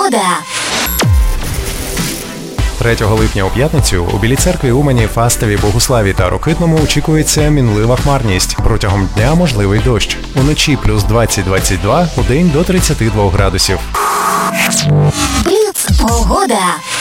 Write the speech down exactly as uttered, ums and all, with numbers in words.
Погода. третього липня у п'ятницю у Білій Церкві, Умані, Фастові, Богуславі та Рокитному очікується мінлива хмарність. Протягом дня можливий дощ. Уночі плюс двадцять - двадцять два, удень до тридцяти двох градусів. Бліц. Погода.